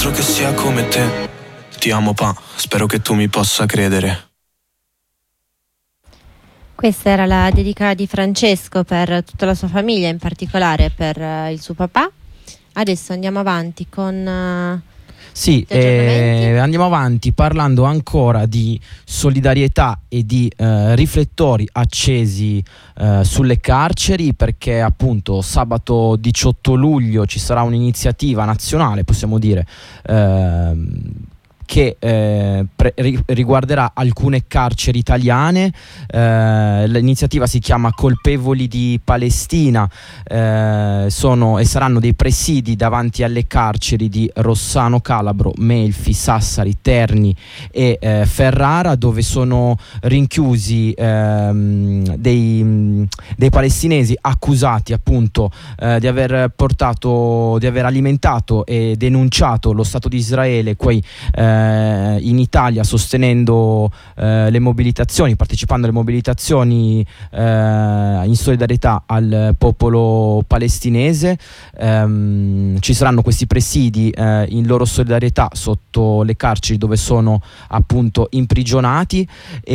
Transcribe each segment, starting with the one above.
altro che sia come te. Ti amo pa, spero che tu mi possa credere. Questa era la dedica di Francesco per tutta la sua famiglia, in particolare per il suo papà. Adesso andiamo avanti con Sì, andiamo avanti parlando ancora di solidarietà e di riflettori accesi sulle carceri, perché appunto sabato 18 luglio ci sarà un'iniziativa nazionale, possiamo dire, che riguarderà alcune carceri italiane. L'iniziativa si chiama Colpevoli di Palestina, sono e saranno dei presidi davanti alle carceri di Rossano Calabro, Melfi, Sassari, Terni e Ferrara, dove sono rinchiusi dei palestinesi accusati appunto di aver alimentato e denunciato lo Stato di Israele qui in Italia, sostenendo le mobilitazioni, partecipando alle mobilitazioni in solidarietà al popolo palestinese. Ci saranno questi presidi in loro solidarietà sotto le carceri dove sono appunto imprigionati,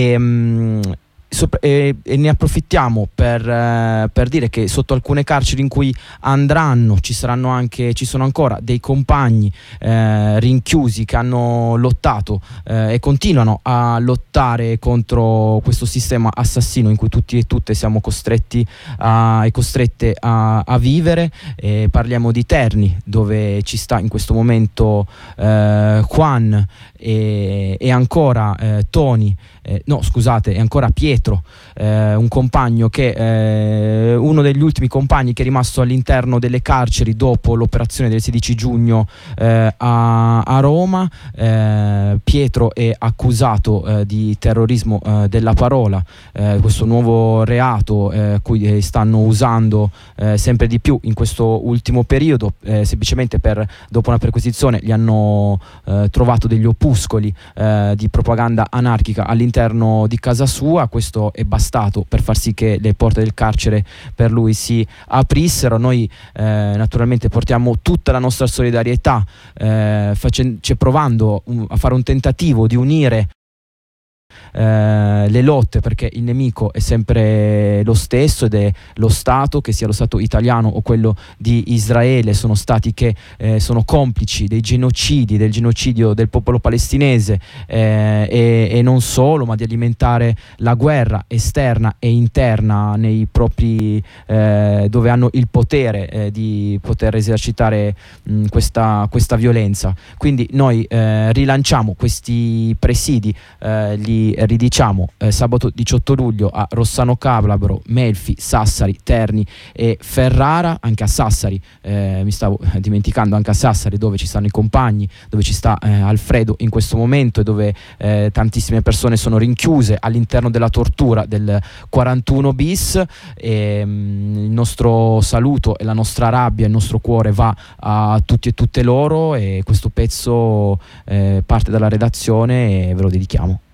e ne approfittiamo per dire che sotto alcune carceri in cui andranno ci sono ancora dei compagni rinchiusi che hanno lottato e continuano a lottare contro questo sistema assassino in cui tutti e tutte siamo costretti e costrette a vivere. Parliamo di Terni, dove ci sta in questo momento Juan e ancora Tony, e ancora Pietro, un compagno uno degli ultimi compagni che è rimasto all'interno delle carceri dopo l'operazione del 16 giugno a Roma. Pietro è accusato di terrorismo della parola, questo nuovo reato cui stanno usando sempre di più in questo ultimo periodo, semplicemente dopo una perquisizione gli hanno trovato degli opuscoli di propaganda anarchica all'interno di casa sua. Questo è bastato per far sì che le porte del carcere per lui si aprissero. Noi naturalmente portiamo tutta la nostra solidarietà, provando a fare un tentativo di unire le lotte, perché il nemico è sempre lo stesso ed è lo Stato, che sia lo Stato italiano o quello di Israele. Sono stati che sono complici del genocidio del popolo palestinese, e non solo, ma di alimentare la guerra esterna e interna nei propri dove hanno il potere di poter esercitare questa violenza. Quindi noi rilanciamo questi presidi, li ridiciamo sabato 18 luglio a Rossano Calabro, Melfi, Sassari, Terni e Ferrara. Anche a Sassari, mi stavo dimenticando, anche a Sassari, dove ci stanno i compagni, dove ci sta Alfredo in questo momento, e dove tantissime persone sono rinchiuse all'interno della tortura del 41 bis. Il nostro saluto e la nostra rabbia, il nostro cuore va a tutti e tutte loro, e questo pezzo parte dalla redazione e ve lo dedichiamo.